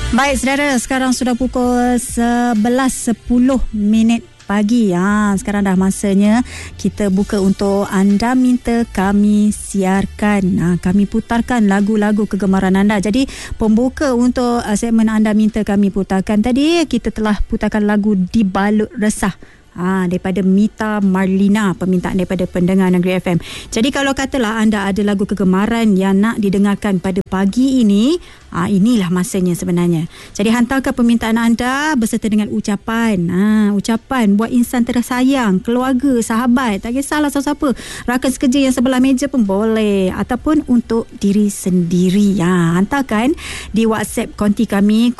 Baik saudara, sekarang sudah pukul 11.10 pagi. Sekarang dah masanya kita buka untuk anda minta kami siarkan. Kami putarkan lagu-lagu kegemaran anda. Jadi pembuka untuk segmen anda minta kami putarkan tadi, kita telah putarkan lagu Dibalut Resah daripada Mita Marlina, permintaan daripada pendengar Negeri FM. Jadi kalau katalah anda ada lagu kegemaran yang nak didengarkan pada pagi ini, inilah masanya sebenarnya. Jadi hantarkan permintaan anda beserta dengan ucapan. Ucapan buat insan tersayang, keluarga, sahabat, tak kisahlah siapa-siapa, rakan sekerja yang sebelah meja pun boleh, ataupun untuk diri sendiri. Hantarkan di WhatsApp konti kami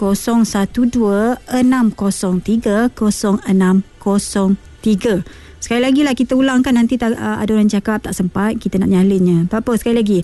012-603-0603. Sekali lagi lah kita ulangkan, nanti ada orang cakap tak sempat, kita nak nyalinnya. Tak apa, sekali lagi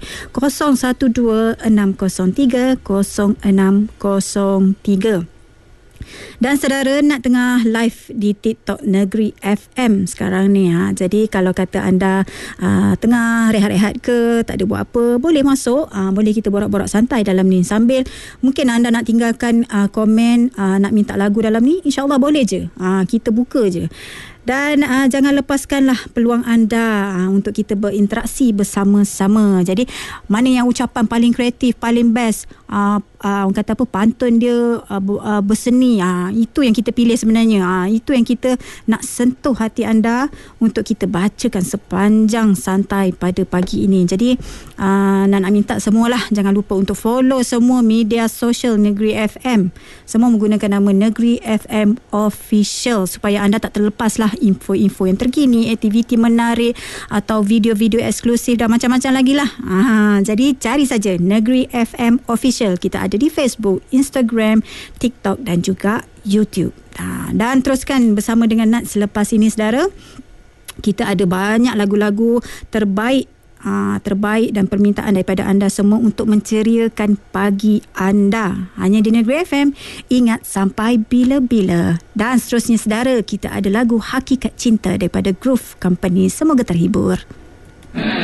012-603-0603. Dan saudara nak tengah live di TikTok Negeri FM sekarang ni. Jadi kalau kata anda tengah rehat-rehat ke, tak ada buat apa, boleh masuk, boleh kita borak-borak santai dalam ni. Sambil mungkin anda nak tinggalkan komen, nak minta lagu dalam ni, insyaAllah boleh je. Kita buka je. Dan jangan lepaskanlah peluang anda untuk kita berinteraksi bersama-sama. Jadi mana yang ucapan paling kreatif, paling best, orang kata apa, pantun dia berseni, itu yang kita pilih sebenarnya. Itu yang kita nak sentuh hati anda untuk kita bacakan sepanjang santai pada pagi ini. Jadi nak minta semualah, jangan lupa untuk follow semua media sosial Negeri FM. Semua menggunakan nama Negeri FM Official supaya anda tak terlepaslah info-info yang terkini, aktiviti menarik atau video-video eksklusif dan macam-macam lagi lah. Jadi cari saja Negeri FM Official. Kita ada di Facebook, Instagram, TikTok dan juga YouTube. Dan teruskan bersama dengan Nat selepas ini saudara. Kita ada banyak lagu-lagu terbaik dan permintaan daripada anda semua untuk menceriakan pagi anda. Hanya di Negeri FM. Ingat sampai bila-bila. Dan seterusnya saudara, kita ada lagu Hakikat Cinta daripada Groove Company. Semoga terhibur.